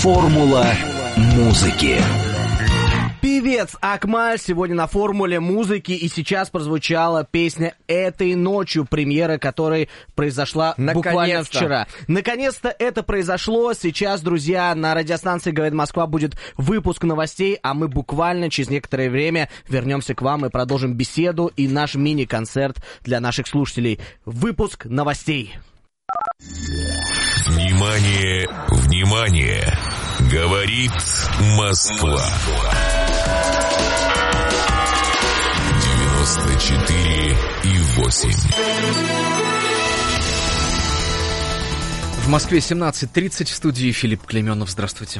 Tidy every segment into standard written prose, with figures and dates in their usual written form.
Формула музыки. Певец Акмаль сегодня на формуле музыки, и сейчас прозвучала песня «Этой ночью», премьера которой произошла буквально вчера. Наконец-то это произошло. Сейчас, друзья, на радиостанции «Говорит Москва» будет выпуск новостей, а мы буквально через некоторое время вернемся к вам и продолжим беседу и наш мини-концерт для наших слушателей. Выпуск новостей. Внимание, внимание! Говорит Москва. 94,8. В Москве 17:30, в студии Филипп Клейменов. Здравствуйте.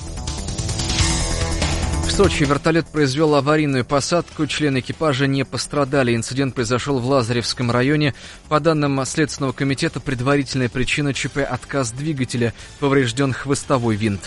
В Сочи вертолет произвел аварийную посадку, члены экипажа не пострадали. Инцидент произошел в Лазаревском районе. По данным Следственного комитета, предварительная причина ЧП – отказ двигателя, поврежден хвостовой винт.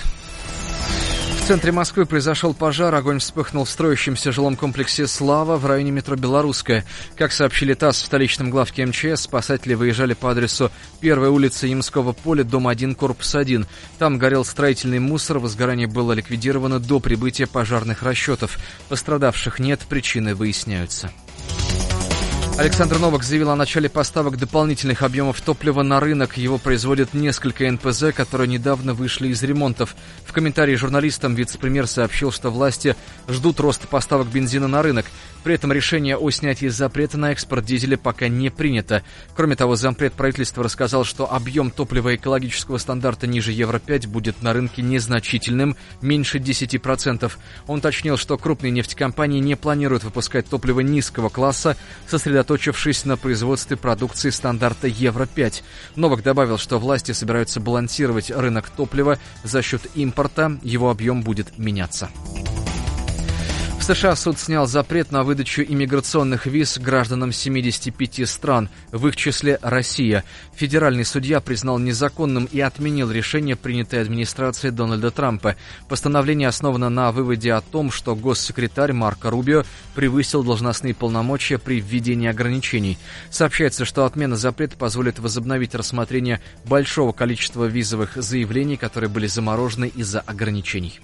В центре Москвы произошел пожар. Огонь вспыхнул в строящемся жилом комплексе «Слава» в районе метро «Белорусская». Как сообщили ТАСС в столичном главке МЧС, спасатели выезжали по адресу 1-я улица Ямского поля, дом 1, корпус 1. Там горел строительный мусор. Возгорание было ликвидировано до прибытия пожарных расчетов. Пострадавших нет, причины выясняются. Александр Новак заявил о начале поставок дополнительных объемов топлива на рынок. Его производят несколько НПЗ, которые недавно вышли из ремонтов. В комментарии журналистам вице-премьер сообщил, что власти ждут роста поставок бензина на рынок. При этом решение о снятии запрета на экспорт дизеля пока не принято. Кроме того, зампред правительства рассказал, что объем топлива экологического стандарта ниже Евро-5 будет на рынке незначительным, меньше 10%. Он уточнил, что крупные нефтекомпании не планируют выпускать топливо низкого класса, сосредоточившись на производстве продукции стандарта Евро-5. Новак добавил, что власти собираются балансировать рынок топлива за счет импорта, его объем будет меняться. В США суд снял запрет на выдачу иммиграционных виз гражданам 75 стран, в их числе Россия. Федеральный судья признал незаконным и отменил решение, принятое администрацией Дональда Трампа. Постановление основано на выводе о том, что госсекретарь Марко Рубио превысил должностные полномочия при введении ограничений. Сообщается, что отмена запрета позволит возобновить рассмотрение большого количества визовых заявлений, которые были заморожены из-за ограничений.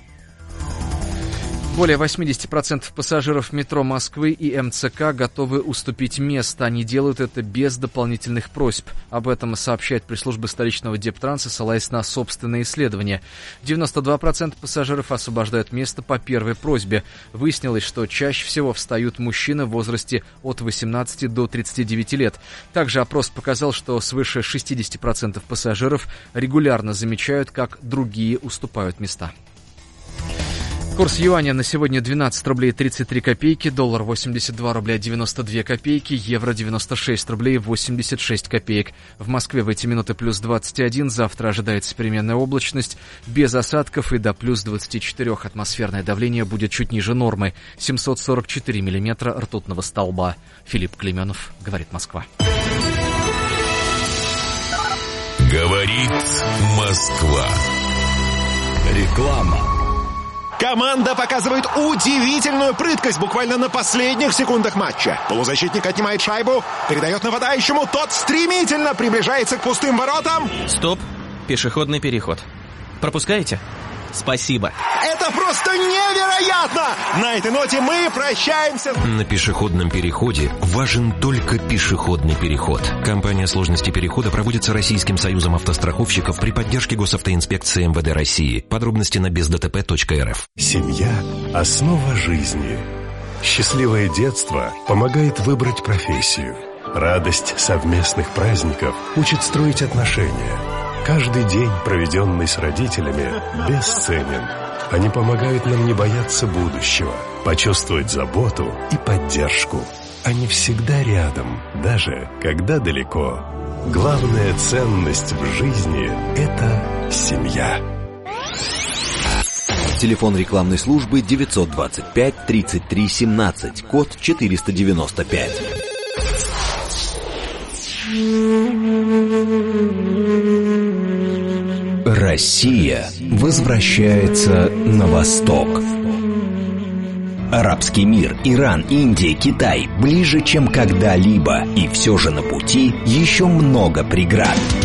Более 80% пассажиров метро Москвы и МЦК готовы уступить место. Они делают это без дополнительных просьб. Об этом сообщает пресс-служба столичного Дептранса, ссылаясь на собственные исследования. 92% пассажиров освобождают место по первой просьбе. Выяснилось, что чаще всего встают мужчины в возрасте от 18 до 39 лет. Также опрос показал, что свыше 60% пассажиров регулярно замечают, как другие уступают места. Курс юаня на сегодня 12 рублей 33 копейки, доллар 82 рубля 92 копейки, евро 96 рублей 86 копеек. В Москве в эти минуты плюс 21, завтра ожидается переменная облачность, без осадков и до плюс 24. Атмосферное давление будет чуть ниже нормы, 744 миллиметра ртутного столба. Филипп Клейменов, говорит Москва. Говорит Москва. Реклама. Команда показывает удивительную прыткость буквально на последних секундах матча. Полузащитник отнимает шайбу, передает нападающему, тот стремительно приближается к пустым воротам. Стоп, пешеходный переход. Пропускаете? Спасибо. Это просто невероятно! На этой ноте мы прощаемся. На пешеходном переходе важен только пешеходный переход. Компания сложности перехода проводится Российским союзом автостраховщиков при поддержке госавтоинспекции МВД России. Подробности на бездтп.рф. Семья – основа жизни. Счастливое детство помогает выбрать профессию. Радость совместных праздников учит строить отношения. Каждый день, проведенный с родителями, бесценен. Они помогают нам не бояться будущего, почувствовать заботу и поддержку. Они всегда рядом, даже когда далеко. Главная ценность в жизни – это семья. Телефон рекламной службы 925 33 17, код 495. Россия возвращается на восток. Арабский мир, Иран, Индия, Китай ближе, чем когда-либо. И все же на пути еще много преград.